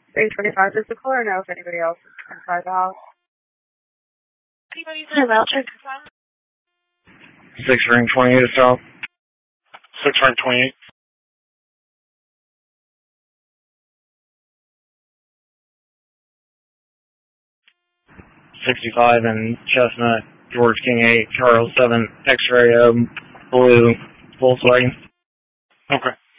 325 is the caller. Know if anybody else is inside the house. Anybody's in a voucher? 6 ring 28 south. 6 ring 28. '65 and Chestnut, George King 8, Charles 7, X-ray blue Volkswagen. Okay.